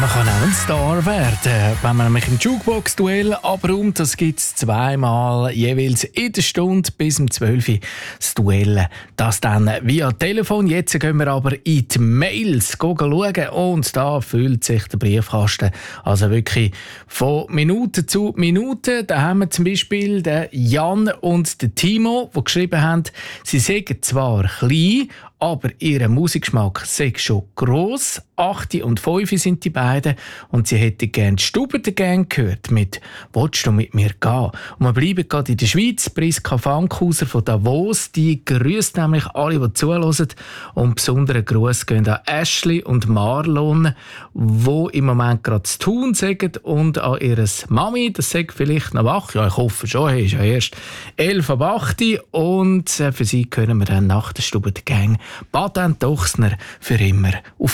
Man kann auch ein Star werden, wenn man nämlich im Jukebox-Duell abräumt. Das gibt es zweimal, jeweils in der Stunde bis um 12 Uhr das Duell. Das dann via Telefon. Jetzt gehen wir aber in die Mails schauen und da füllt sich der Briefkasten. Also wirklich von Minute zu Minute. Da haben wir zum Beispiel den Jan und den Timo, die geschrieben haben, sie seien zwar klein, aber ihr Musikgeschmack sei schon gross. 8 und 5 sind die beiden und sie hätten gerne die Stubentergang gehört mit «Willst du mit mir gehen?» Und wir bleiben gerade in der Schweiz. Priska Fankhauser von Davos, die grüßt nämlich alle, die zuhören. Und besonderen Gruß gehen an Ashley und Marlon, die im Moment gerade zu tun sagen, und an ihre Mami, das sagt vielleicht noch wach. Ja, ich hoffe schon, ist ja erst 11:08 und für sie können wir dann nach der Stubentergang Baden Dochsner für immer auf